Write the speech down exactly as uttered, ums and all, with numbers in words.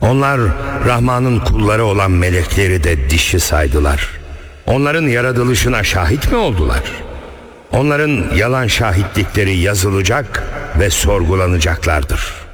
Onlar Rahman'ın kulları olan melekleri de dişi saydılar. Onların yaratılışına şahit mi oldular? Onların yalan şahitlikleri yazılacak ve sorgulanacaklardır.